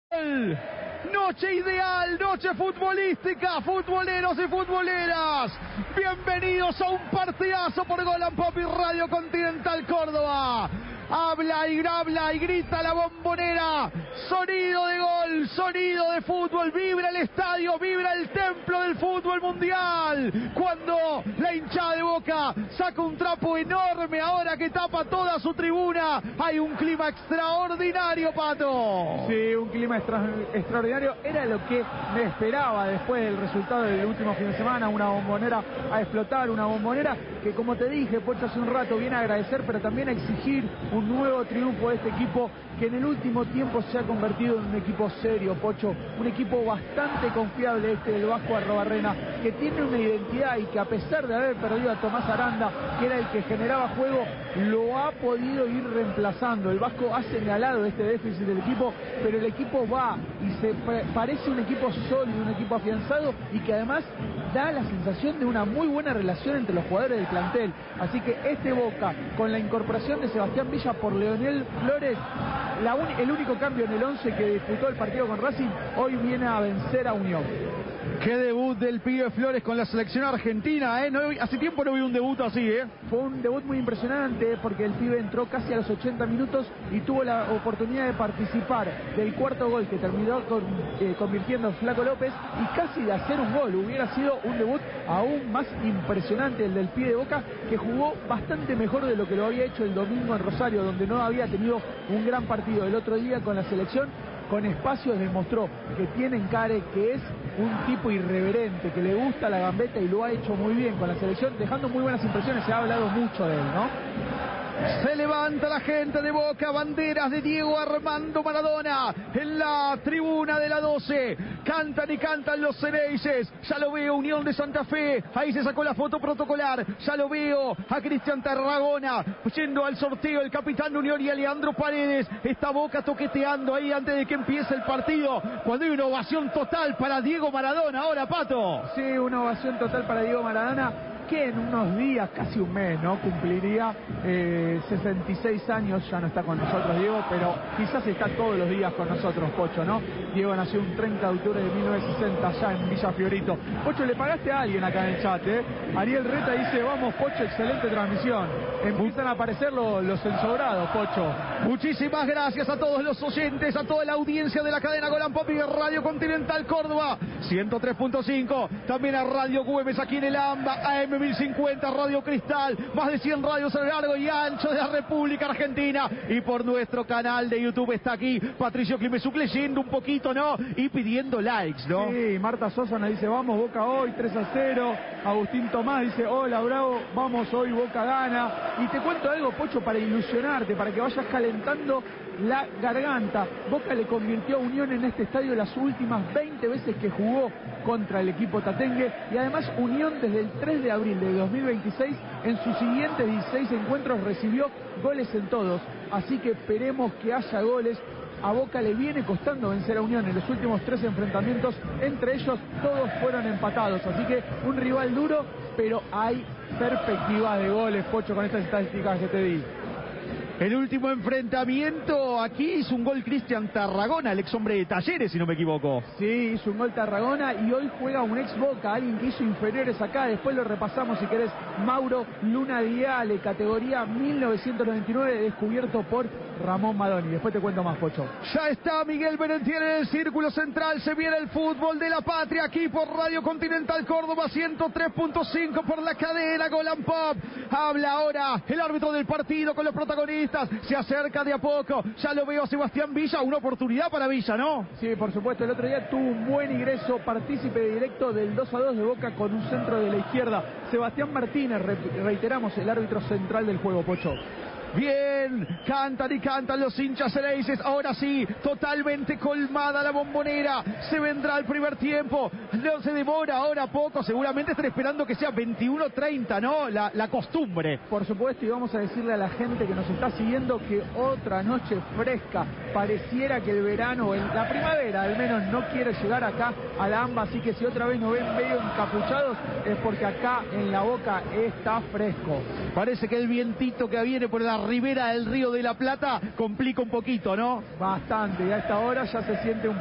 Noche ideal, noche futbolística, futboleros y futboleras. Bienvenidos a un partidazo por Gol and Pop y Radio Continental Córdoba. Habla y grita la Bombonera. Sonido de gol, sonido de fútbol. Vibra el estadio, vibra el templo del fútbol mundial. Cuando la hinchada de Boca saca un trapo enorme ahora que tapa toda su tribuna. Hay un clima extraordinario, Pato. Sí, un clima extraordinario. Era lo que me esperaba después del resultado del último fin de semana. Una Bombonera a explotar, una Bombonera que, como te dije, Pocho, hace un rato, viene a agradecer, pero también a exigir un nuevo triunfo de este equipo que en el último tiempo se ha convertido en un equipo serio, Pocho, un equipo bastante confiable del Vasco Arrobarrena, que tiene una identidad y que, a pesar de haber perdido a Tomás Aranda, que era el que generaba juego, lo ha podido ir reemplazando. El Vasco ha señalado este déficit del equipo, pero el equipo va y se parece un equipo sólido, un equipo afianzado y que además da la sensación de una muy buena relación entre los jugadores del plantel. Así que este Boca, con la incorporación de Sebastián Villa por Leonel Flores, el único cambio en el 11 que disputó el partido con Racing, hoy viene a vencer a Unión. Qué debut del pibe Flores con la selección argentina, ¿eh? Hace tiempo no vi un debut así, ¿eh? Fue un debut muy impresionante porque el pibe entró casi a los 80 minutos y tuvo la oportunidad de participar del cuarto gol que terminó convirtiendo Flaco López y casi de hacer un gol. Hubiera sido un debut aún más impresionante el del pibe de Boca, que jugó bastante mejor de lo que lo había hecho el domingo en Rosario, donde no había tenido un gran partido. El otro día con la selección, con espacios, demostró que tiene encare, que es un tipo irreverente, que le gusta la gambeta y lo ha hecho muy bien con la selección, dejando muy buenas impresiones. Se ha hablado mucho de él, ¿no? Se levanta la gente de Boca, banderas de Diego Armando Maradona en la tribuna de la 12. Cantan y cantan los Ceneices. Ya lo veo, Unión de Santa Fe. Ahí se sacó la foto protocolar. Ya lo veo a Cristian Tarragona yendo al sorteo. El capitán de Unión y a Leandro Paredes. Está Boca toqueteando ahí antes de que empiece el partido. Cuando hay una ovación total para Diego Maradona. Ahora, Pato. Sí, una ovación total para Diego Maradona, que en unos días, casi un mes, ¿no? Cumpliría 66 años. Ya no está con nosotros Diego, pero quizás está todos los días con nosotros, Pocho, ¿no? Diego nació un 30 de octubre de 1960 allá en Villa Fiorito. Pocho, le pagaste a alguien acá en el chat, ¿eh? Ariel Reta dice: vamos, Pocho, excelente transmisión. Empiezan a aparecer los ensobrados, Pocho. Muchísimas gracias a todos los oyentes, a toda la audiencia de la cadena Gol and Pop y Radio Continental Córdoba 103.5, también a Radio Güemes aquí en el AMBA, AM 1050, Radio Cristal, más de 100 radios a lo largo y ancho de la República Argentina, y por nuestro canal de YouTube está aquí Patricio Climesuc leyendo un poquito, ¿no? Y pidiendo likes, ¿no? Sí, Marta Sosa nos dice: vamos Boca hoy, 3-0. Agustín Tomás dice: hola Bravo, vamos hoy, Boca gana. Y te cuento algo, Pocho, para ilusionarte, para que vayas calentando la garganta. Boca le convirtió a Unión en este estadio las últimas 20 veces que jugó contra el equipo tatengue, y además Unión desde el 3 de abril de 2026 en sus siguientes 16 encuentros recibió goles en todos, así que esperemos que haya goles. A Boca le viene costando vencer a Unión en los últimos 3 enfrentamientos, entre ellos todos fueron empatados, así que un rival duro, pero hay perspectiva de goles, Pocho, con estas estadísticas que te di. El último enfrentamiento, aquí hizo un gol Cristian Tarragona, el ex hombre de Talleres, si no me equivoco. Sí, hizo un gol Tarragona y hoy juega un ex Boca, alguien que hizo inferiores acá, después lo repasamos si querés. Mauro Luna Diale, categoría 1999, descubierto por Ramón Madoni. Después te cuento más, Pocho. Ya está Miguel Berentier en el círculo central, se viene el fútbol de la patria aquí por Radio Continental Córdoba 103.5 por la cadena Gol and Pop. Habla ahora el árbitro del partido con los protagonistas. Se acerca de a poco, ya lo veo a Sebastián Villa, una oportunidad para Villa, ¿no? Sí, por supuesto, el otro día tuvo un buen ingreso, partícipe directo del 2-2 de Boca con un centro de la izquierda. Sebastián Martínez, reiteramos, el árbitro central del juego, Pocho. Bien, cantan y cantan los hinchas Ceneices. Ahora sí, totalmente colmada la Bombonera. Se vendrá el primer tiempo. No se demora ahora poco. Seguramente están esperando que sea 21:30, ¿no? La costumbre. Por supuesto, y vamos a decirle a la gente que nos está siguiendo que otra noche fresca. Pareciera que el verano, la primavera al menos, no quiere llegar acá a la AMBA. Así que si otra vez nos ven medio encapuchados, es porque acá en la Boca está fresco. Parece que el vientito que viene por la ribera del Río de la Plata complica un poquito, ¿no? Bastante, y a esta hora ya se siente un